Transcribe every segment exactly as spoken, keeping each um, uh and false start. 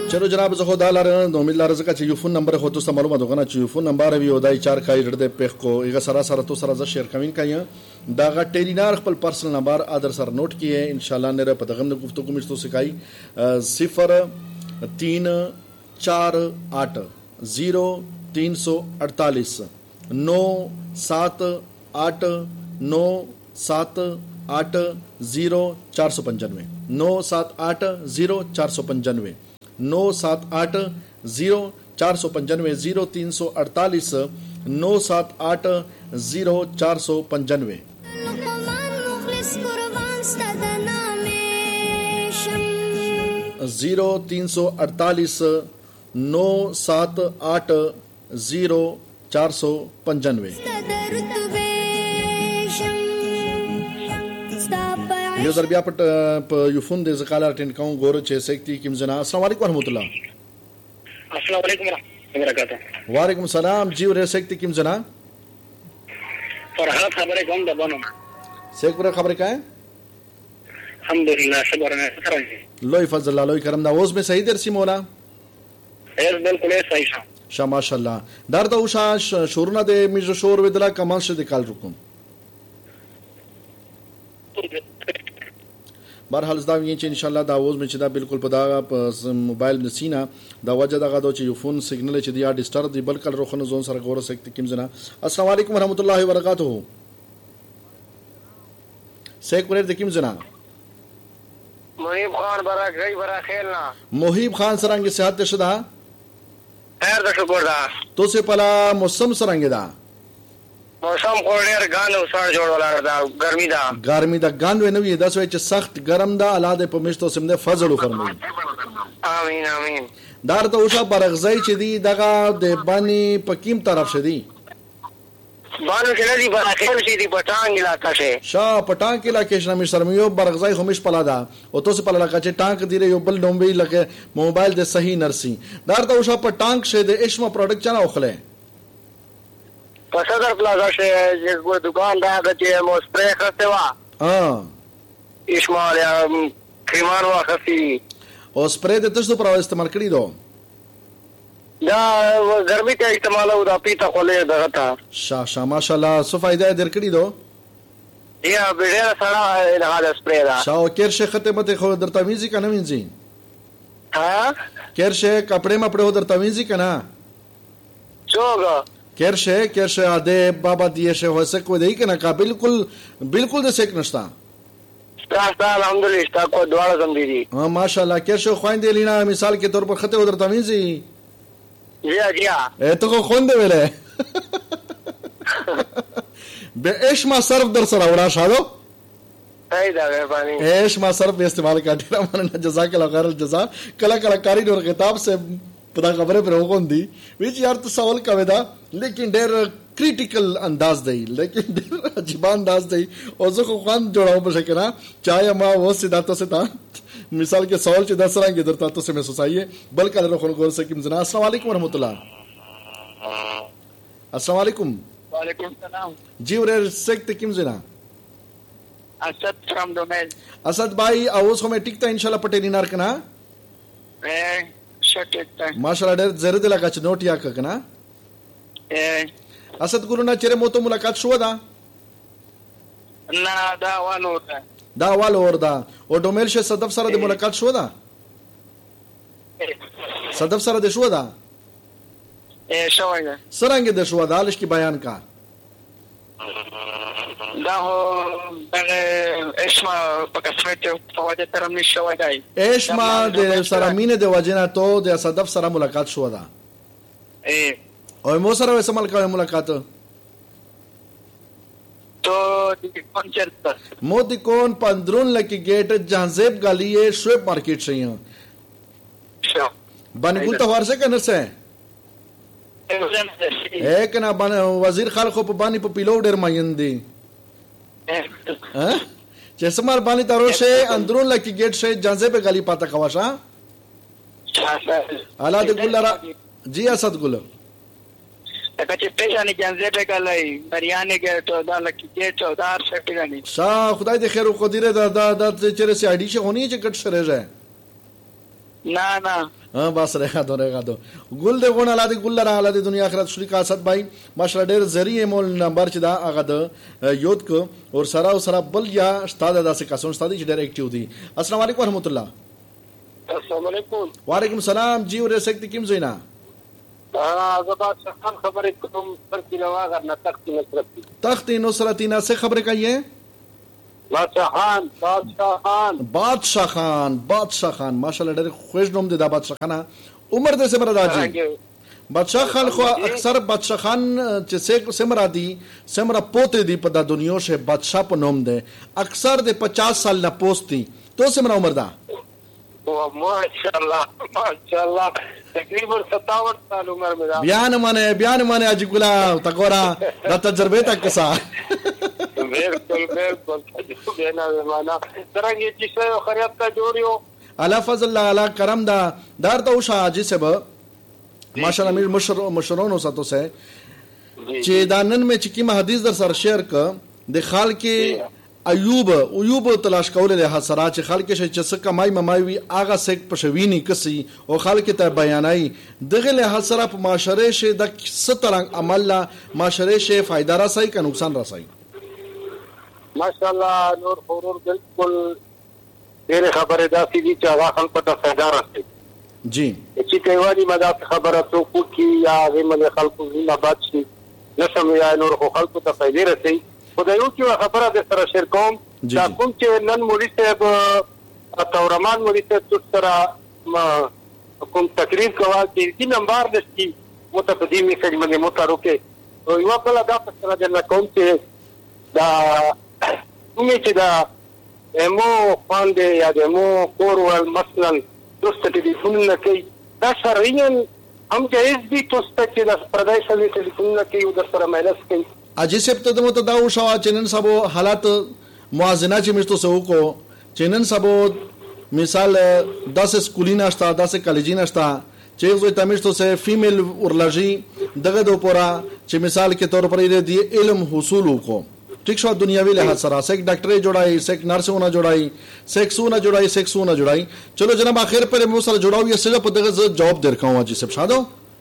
چلو جناب زه خو دا لاره د امید لاره ځکه چې یو فون نمبر خو تاسو معلومه دوغه چې یو فون نمبر وی او دای چار کای رده په کو ایغه سره سره تو سره ز شیر کوین کای دا غ ټیلینار خپل پرسنل نمبر ادر سره نوٹ کیه ان شاء الله نه په دغه گفتگو مې تو سکای صفر تین چار آٹھ زیرو تین سو اڑتالیس نو سات آٹھ نو سات آٹھ زیرو چار سو پنجانوے نو سات آٹھ زیرو چار سو پنجانوے نو سات آٹھ زیرو چار سو پنجانوے زیرو تین سو اڑتالیس نو سات آٹھ زیرو چار سو پنجانوے زیرو تین سو اڑتالیس نو سات آٹھ زیرو چار سو پنجانوے. یو ځل بیا په یو فون د زکاله اټینډ کوم ګوره چې سیکتی کیم زنا. السلام علیکم ورحمۃ اللہ. السلام علیکم ورحمۃ اللہ وبرکاتہ. وعلیکم السلام. جی ور سیکتی کیم زنا فرحات خبرې کوم د بانو سیک پر خبرې کای الحمدلله صبر نه سره لوی فضل الله لوی کرم دا اوس به صحیح درسي مولا ایس بالکل صحیح شه شا ماشاءالله در دا وشا شورونه د میز شور ودلا کمال شه د کال رکم بهرحال زدا وین چې ان شاء الله دا اوس مې چې دا بالکل په دا موبایل د سینا دا وجه دغه د چې یو فون سیګنل چې دی ډیسټرب دی بلکل روخنه زون سره ګوره سکت کیم زنا. السلام علیکم ورحمۃ اللہ وبرکاتہ. سیک پر د کیم زنا محیب خان برا گئی برا خیلنا محیب خان سرنګ صحت شدا خیر د شکر دا تو سے پلا موسم سرنګ دا موسم خو ډیر ګان او سار جوړ ولاړ دا ګرمي دا ګرمي دا ګان و نه وي دا سوي چې سخت ګرم دا الاده په مشتو سم نه فضل فرمایي. امين امين. دار ته اوسه برغزای چې دی دغه د بانی پکیم طرف شدي بانو چې لدی براخیل شي دی پټان علاقہ شه شا پټان کې علاقې شنه مې سرمیو برغزای همش پلا دا او تو سے پلا لکه چې ټانک دی یو بل ډومبي لکه موبایل د صحیح نرسي دار ته اوسه په ټانک شه د اشما پروډکټ چا نه اوخله په صدر پلازا شه چې دکان دا چې مو سپری خسته وا ها اشمال یا کریمان واخسي او سپری د تاسو پر استعمال کړی دو دا ګرمي ته استعمال او دا پیتا خولې دغه تا شا شا ماشاءالله سو فائدہ در کړی دو یا بیره سره د هغه سپری دا شا او کرشه ختمه ته خو در تمیزی کنه وینځي ها کرشه کپڑے مپڑے در تمیزی کنه چوغه کرشه کرشه اده بابا دیه شه وسه کو دی کنه کا بالکل بالکل د سیک نشتا تاسو الحمدلله تاسو کو دواړه زم دي ها ماشاءالله کرشه خويندې لینا مثال کے طور پر خطه در تمیزی جی جی ا ته خو خوند ویله به ايش ما صرف در سره ورا شادو ایدا مهرباني ايش ما صرف استعمال کاټه مننه جزاک الله خیر الجزاء کلا کلا کاری نور خطاب سے پدا خبره پر وګوندي وچ یار ته سوال کوي دا لیکن ډېر کریټیکل انداز دی لیکن ډېر عجیب انداز دی او زه خو خوان جوړاو په شکل چایا ما و سیدا ته ستا مثال کے سوال چې د سرانګ درته تاسو مې سوسایه بلکې له خلکو ګور سکیم زنا. السلام علیکم ورحمۃ اللہ. السلام علیکم. وعلیکم السلام. جی ور سکت کیم زنا اسد فرام دومین اسد بھائی اوس خو مې ټیک ته ان شاء الله پټې نار کنا ا شکت ماشاءالله ډېر زره د لګا چې نوٹ یا کنا ا اسد ګورو نه چیرې مو ته ملاقات شو دا نه دا وانه دا وال اور دا او ډومل شه صدف سره د ملاقات شو دا صدف سره د شو دا ا شوینه سرنګ د شو دا لش کی بیان کا دا هو دغه اشما په کسمت په وجه تر مې شوی دی اشما د سرامینه د وجنه ته د صدف سره ملاقات شو دا ا او مو سره وسمل کوي ملاقات تو د کنچرت مودی کون پندرون لکی گیٹ جہانزیب گالیے شویب مارکیٹ سے ہیں شو بانگول تا وارسے کا نرسے ایک نا وزیر خالقو پا بانی پا پیلو ڈیر مائن دی چیسے مار بانی تا روشے اندرون لکی گیٹ سے جہانزیب گالی پاتا کواشا علا دی گل لرا جی اسد گل کچھ پیشانی جانزے پہ گلائی بریانے گئے تو دا لکی گیٹ تو دار سکتی گانی شاہ خدای دی خیر و قدیر دا دا دا چرے سی آئی ڈی شے ہونی ہے چے کٹ شرے جائے نه نه ها بس رهه دو رهه دو ګل د غون الاده ګل را الاده دنیا آخرت شریک اسد بھائی ماشاءالله ډیر ذریعہ مول نمبر چې دا هغه د یود کو اور سره او سره بل یا استاد داسې کسون استاد چې ډیر اکټیو دي. السلام علیکم ورحمت الله. السلام علیکم. وعلیکم السلام جی ور سکت کیم زینا ا زبات شخصان خبر کوم پر کیلوا غرنا تخت نصرت تخت نصرتینا سے خبر کایے بادشاہ خان بادشاہ خان بادشاہ خان بادشاہ خان ماشاءالله ډېر خوښ نوم دی دا بادشاہ خان عمر دې سمرا داجی بادشاہ خان خو اکثر بادشاہ خان چې سمرا دی سمرا پوتے دی په د دنیا شه بادشاہ په نوم دی اکثر د پچاس سال نه پوستی تو سمرا عمر دا ماشاءالله ماشاءالله تقریبا ستاون سال عمر میں بیان مانے بیان مانے اج ګلا تګورا د تجربه تک سا بالکل بالکل بینا معنا څنګه چې څو خریات کا جوړیو الله فضل الله الله کرم دا دار تو شاجي سبا ماشاءالله میر مشر مشرونو ساتو سه چې دانن میں چې کی حدیث در سر شیئر ک د خال کې ایوب ایوب تلاش کول له حسرا چې خلک شي چې څه کمای ممایوي اغه سک پښوینی کسي او خلک ته بیانای دغه له حسرا په معاشره شي د سترنګ عمل لا معاشره شي فائدہ راسي کا نقصان راسي ماشاءالله نور فورور بالکل ډېر خبره داسې دي چې هغه خلکو ته فائدہ راسي جی چې کوي مدا خبره تو کو کی یا غمل خلکو نه بات شي نسم یا نور خلکو ته فائدہ راسي خدای یو چې خبره د سره شیر کوم دا کوم چې نن مولوی صاحب تورمان مولوی صاحب سره کوم تقریر کوا چې دې نمبر دشتي متقدمي خدمت متروکه او یو بل دا سره د کوم چې دا کوم چې دا مو باندې یا د مو کورول مثلا دوست ټلیفون نه کوي دا شرعیاً هم جایز دي چې د پردای سره ټلیفون نه کوي او د سره مایلس کوي اجي سپته د مت دا او شوا چنن سبو حالات موازنه چې مشتو سو کو چنن سبو مثال داس سکولینا شتا داس کالجینا شتا چې زو تمشتو سه فیمیل اورلاجی دغه دو پورا چې مثال کے طور پر دی علم حصول کو ٹھیک شو دنیاوی لحاظ سره سیک ډاکټري جوړای سیک نرسونه جوړای سیکسونه جوړای سیکسونه جوړای چلو جناب اخر پر مو سره جوړاو یې سره په دغه جواب درکاو اجي سب شادو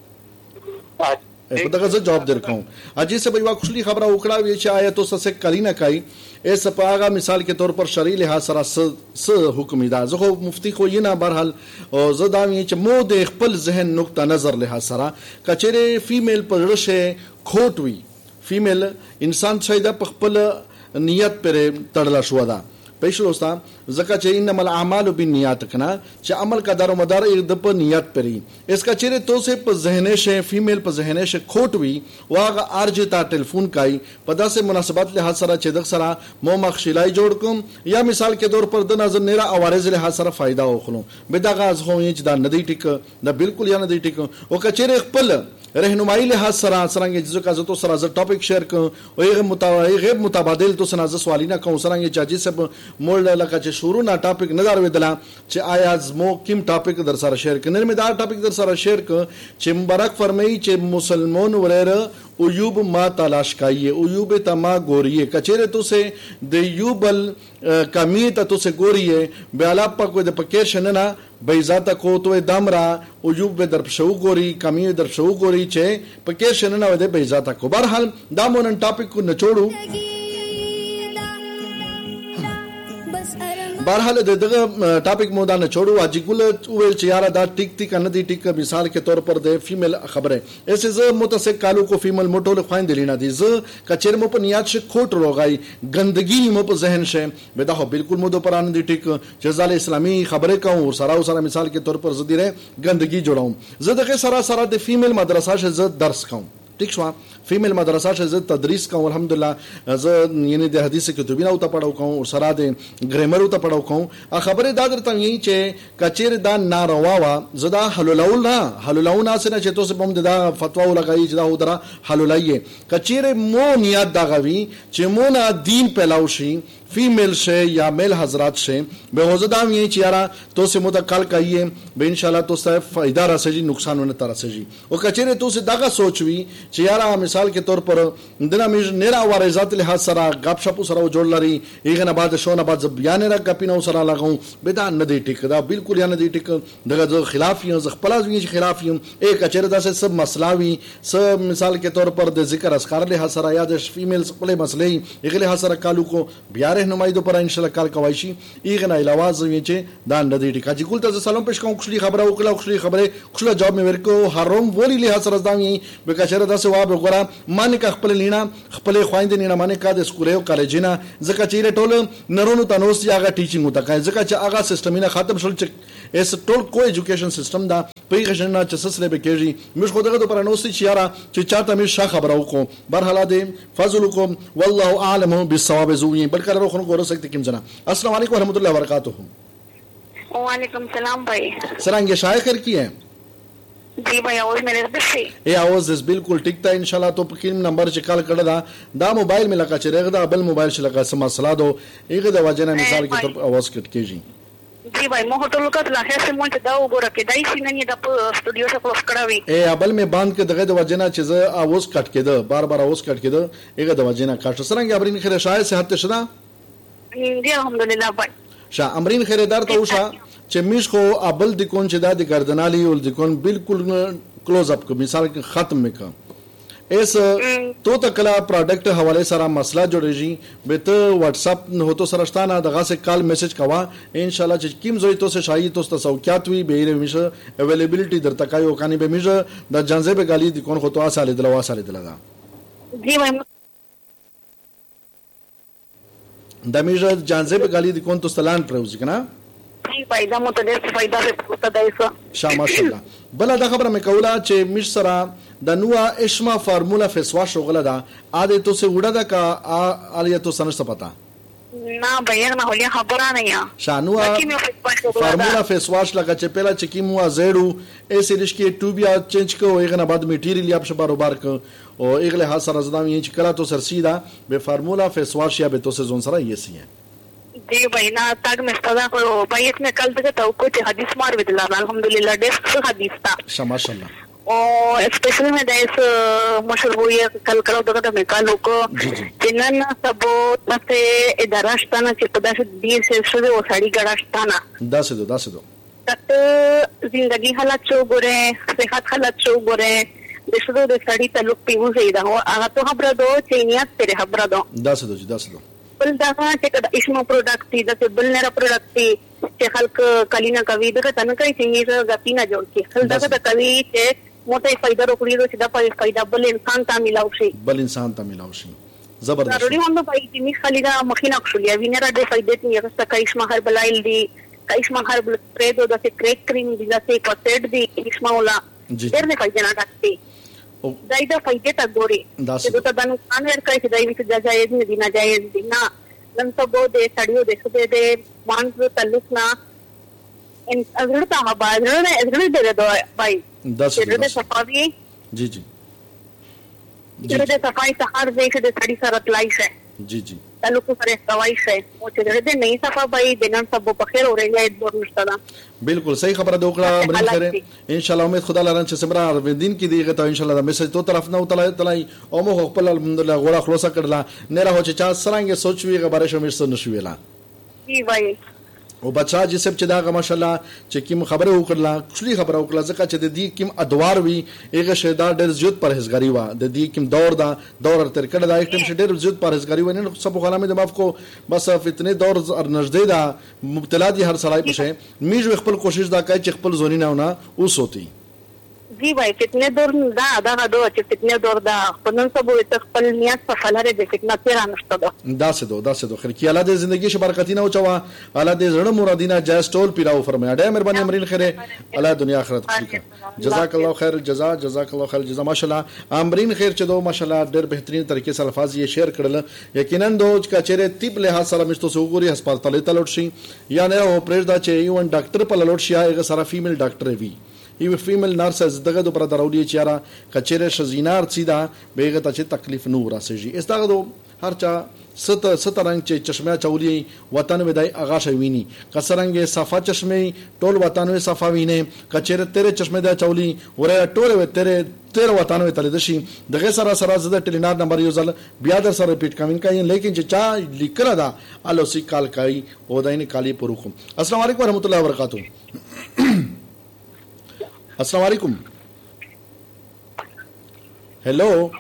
په دغه ځ جواب درکوم اجي سے بيوا خوشلي خبره وکړه وی چې آیتو سره کلینا کوي ایس پاغه مثال کے طور پر شرعي لحاظ سره س حکم دا زه مفتی خو یې نه برحال او زه دا وی چې مو د خپل ذهن نقطه نظر لحاظ سره کچره فیمیل پر شه کھوټ وی فیمیل انسان چې د خپل نیت پر تړلا شو دا پېښلو ستا زکه چې انما الاعمال بالنیات کنا چې عمل کا دار و مدار د په نیت پری اس کا چیرې تو سے په ذهن شه فیمیل په ذهن شه کھوټ وی واغه ارج تا ټلیفون کای په داسې مناسبت له سره چې د سره مو مخشلای جوړ کوم یا مثال کے طور پر د نظر نیرا اوارز له سره فائدہ وخلو بدغه از خو چې دا ندی ټیک دا بالکل یا ندی ټیک او کچره خپل رهنمایي له سره سرنګ چې کا زه تو سره ز ټاپک شیر کوم او غیر متابعت غیر متبادل تو سره ز سوالینا کوم سرنګ چې اجي سب مول لکه چې شروع نا ټاپک نه دار ودلا چې آیا زمو کیم ټاپک در سره شیر کنه مې دا ټاپک در سره شیر ک چې مبارک فرمایي چې مسلمان ورره ایوب ما تلاش کایه ایوب تما گوریه کچره تو سے د یوبل کمی ته تو سے گوریه بیالا پکو د پکې شننا بیزاتا کو تو دمرا ایوب به در شو گوری کمی در شو گوری چې پکې شننا و د بیزاتا کو برحال دا مونن ټاپک کو نچوړو بهرحال دغه ټاپک مو دا نه چھوڑو اج ګل ویل چې یار دا ټیک ټیک نه دی ټیک مثال کے طور پر د فیمیل خبره ایسے ز متسق کالو کو فیمیل موټول خوین دلینا دی ز کچیر مو په نیات ش کھوټ روغای ګندګی مو په ذهن شه به دا بالکل مو د پران دی ټیک جزال اسلامی خبره کوم او سره سره مثال کے طور پر زدیره ګندګی جوړاوم ز دغه سره سره د فیمیل مدرسه ش ز درس کوم ٹھیک شو فیمیل مدرسه ش ز تدریس کوم الحمدلله ز یعنی د حدیث کتابونه او ته پڑھاو کوم او سره د ګرامر او ته پڑھاو کوم خبره دا درته یی چې کچیر دا ناروا وا زدا حلولول نه حلولونه سره چې تاسو په دا فتوا ولګی چې دا ودره حلولایه کچیر مو نیت دا غوي چې مو نه دین پلاو شي फीमेल शे या मेल हजरात शे बेहोजदाम ये चियारा तो से मुतकल कहिए बे इंशाल्लाह तो से फायदा रसेजी नुकसान होने तरसेजी और कचेरे तो से दागा सोचवी चियारा मिसाल के तौर पर दिना में नेरा वारे जात लिहाज सरा गपशप सरा जोड़ लरी एगना बाद शोना बाद जब याने रा कपिनो सरा लगाऊं बेदा नदी टिक दा बिल्कुल या नदी टिक दगा जो खिलाफियों ज खपला भी खिलाफियों एक कचेरे दा से सब मसलावी सब मिसाल के तौर पर दे जिक्र अस्कार लिहाज सरा याद फीमेल पले मसले एगले हसरा कालू को बियार रहनुमाई दो पर इंशाल्लाह काल कवाइशी एगना इलावा चे दा नदी टिका जी कुल ता सलाम पेश का खुशली खबर उकला खुशली खबर खुशला जॉब में मेरे को हरम वली लिहाज सरा दामी बे कचेरे दा से वाब गोरा मान का खपल लीना खपले ख्वाइंद नीना माने का दे स्कूल कॉलेजिना जका चीरे टोल नरोनु तनोस यागा टीचिंग होता का जका चा आगा सिस्टम इना खत्म शुल एस टोल को एजुकेशन सिस्टम दा पई खजना चसले बे केजी मिश खुदा तो पर नोसी चियारा च चाता में शा खबरों को बरहला दे फजलुकुम वल्लाहु आलम बिस्सवाब जुई बलकर रोखन को सकते किम जना अस्सलाम वालेकुम व रहमतुल्लाहि व बरकातहू। वालेकुम सलाम भाई। सरांगे शायद कर की है जी भाई आवाज मेरे से ए आवाज दिस बिल्कुल टिकता इंशाल्लाह तो किन नंबर से कॉल कर दा दा मोबाइल में लगा चरेगा बल मोबाइल से लगा समा सला दो एक दवा जना मिसाल के तौर पर आवाज कट के जी जी भाई मोह तो लुका ला है से मोंट दा उगोरा के दाई सिननी दा स्टूडियो से क्लोज करावी ए अबल में बांध के दगे दवा जना चीज आवाज कट के दो बार बार आवाज कट के दो एक दवा जना काट सरंगे अबरिन खैर शायद से हत्ते शदा जी अल्हम्दुलिल्लाह भाई शा अमरीन खैरदार तो उषा चमिश को अबल दिकोन चिदा दि गर्दनाली उल दिकोन बिल्कुल क्लोज अप को मिसाल के खत्म में का एस तो तकला प्रोडक्ट हवाले सारा मसला जोड़े जी बेत व्हाट्सएप हो तो सरस्ताना दगा से कॉल मैसेज कवा इंशाल्लाह किम जोई तो से शाही तो तसौक्यात हुई बेरे मिश अवेलेबिलिटी दर तकाई ओकानी बे मिश द जानजे बे गाली दिकोन हो तो आसाले दलवा साले दलगा जी भाई दमिज जानजे पे गाली दिकोन तो सलान प्रउज कना जी फायदा मुतदे फायदा से पता दाइसा शा माशाल्लाह बला दा खबर में कौला चे मिश्रा द नुआ इश्मा फार्मूला फेस वॉश होगला दा आदे तो से उड़ा दा का आलिया तो सनस पता ना भैया ना होलिया खबरा नहीं है शानुआ फार्मूला फेस वॉश लगा चे पहला चिकी मुआ जेडू ऐसे रिश्के ट्यूबिया चेंज को एक ना बाद मटेरियल आप शबारो बार को और एक ले हाथ सरा जदा ये चिकला तो सर सीधा बे फार्मूला फेस वॉश या बे तो से जोन सरा ये सी है जी भाई ना ताग में सदा को भाई इसने कल तक तो कुछ हदीस मार विदला अल्हम्दुलिल्लाह डेस्क हदीस था माशाल्लाह और स्पेशली में देश मशहूर हुई है कल करो तो तो मैं कल को जिन्नन सबो तसे इदारास्ताना चिपदा से दी से शुरू वो साड़ी गड़ास्ताना दस दो दस दो तत जिंदगी हालात चो गोरे सेहत हालात चो गोरे देशो दे साड़ी तलुक पीऊ से इदा हो आगा तो हबरा दो चेनियात तेरे हबरा दो दस दो जी दस दो बल दागा चे कदा इसमो प्रोडक्ट थी जैसे बल नेरा प्रोडक्ट थी चे हल्क कलीना कवि दगा तनकई चेनी से गपीना जोड़ के हल दगा त कवि चे मोटे फायदा रोकड़ी दो सीधा पर फायदा बल इंसान ता मिलाउशी बल इंसान ता मिलाउशी जबरदस्त जरूरी हम भाई तिमी खालीगा मखिना खुलिया विनेरा दे फायदे ती यस्ता कइश्मा हर बलाइल दी कइश्मा हर बल स्प्रे दो दसे क्रैक क्रीम दी दसे कसेट दी कइश्मा वाला देर ने फायदे ना टाकती दाइदा फायदे ता गोरी तो तो दानु कानेर कई से दाइवी से जायज ने दिना जायज दिना नं तो बो दे सड़ियो दे सुदे दे मान तो तल्लुक ना इन अजरता हबा अजरने अजरने दे दो भाई दस दे सफाई जी जी दे दे सफाई सहार दे से सड़ी सरत लाइस है जी जी तल्लुक सरे सवाई है वो चले दे नहीं सफा भाई दिनन सब बखैर हो रही है दो मुस्तदा बिल्कुल सही खबर दोकड़ा मरीन करे इंशाल्लाह उम्मीद खुदा लारन से समरा दिन की दी गता इंशाल्लाह मैसेज तो तरफ ना उतला तलाई ओमो खपल अल्हम्दुलिल्लाह गोरा खलोसा करला नेरा हो चा सरांगे सोचवी के बारे में सो नशवेला जी भाई वो बच्चा जिसे चदा का माशाल्लाह चिकिम खबर उकला खुली खबर उकला जका च दी किम अदवार वी एक शेदार डेर जुत परहेजगारी वा द दी किम दौर दा दौर तर कड दा एक टाइम से डेर जुत परहेजगारी वा ने सब खाना में जमाफ को बस इतने दौर और नजदे दा मुब्तला दी हर सलाई पछे मीज खपल कोशिश दा कई खपल जोनी ना होना उस होती जी भाई कितने दूर दा आधा का दो अच्छे कितने दूर दा पनन सब वो तक पल नियत सफल है दे कितना तेरा नष्ट दो दा से दो दा से दो खैर की अल्लाह दे जिंदगी से बरकती ना उचवा अल्लाह दे जड़ मुरादीना जय स्टोल पिराओ फरमाया दे मेहरबानी अमरीन खैर अल्लाह दुनिया आखिरत खुशी कर जजाकल्लाह खैर जजा जजाकल्लाह खैर जजा माशाल्लाह अमरीन खैर च दो माशाल्लाह डेर बेहतरीन तरीके से अल्फाज ये शेयर करल यकीनन दो का चेहरे तिब लिहाज सारा मिस्तो से उगोरी अस्पताल तलोटशी या ने हो प्रेजदा चे यून डॉक्टर पर ललोटशिया एक सारा फीमेल डॉक्टर है वी ये फीमेल नर्स दगा दो पर दराउली चियारा कचेरे शजीनार सीधा बेगता चे तकलीफ नूरा से जी इस दगा दो هر چا ست سترنګ چې چشمه چولی وطن ودای اغا شوینی کسرنګ صفا چشمه ټول وطن و صفا وینه کچره تیرے چشمه دا چولی وره ټول و تیرے تیر وطن و تل دشي دغه سره سره زده ټلینار نمبر یو ځل بیا در سره ریپیټ کوم کای لیکن چې چا لیکره دا الو سی کال کای او داینه کالی پروخم. السلام علیکم ورحمۃ اللہ وبرکاتہ. السلام علیکم. हेलो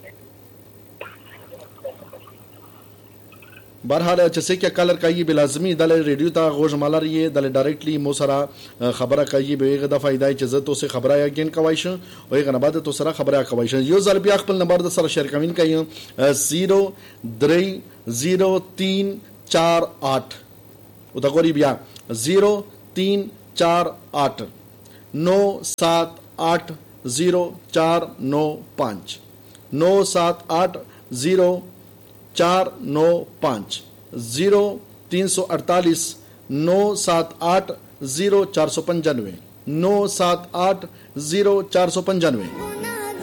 बहरहाल जैसे क्या कलर का ये बेलाजमी दल रेडियो ता गोज मालर ये दल डायरेक्टली मोसरा खबर का ये बेग द फायदा इज्जत तो से खबर या गेन कवाइश और एक नबाद तो सरा खबर कवाइश यो जल बिया खपल number the sir share cumin का ये जीरो द्री जीरो तीन चार आठ उतगोरी बिया जीरो तीन चार आठ नौ सात आठ जीरो चार नौ पाँच नौ सात आठ जीरो चार नौ पाँच जीरो तीन सौ अड़तालीस नौ सात आठ जीरो चार सौ पंचानवे नौ सात आठ जीरो चार सौ पंचानवे.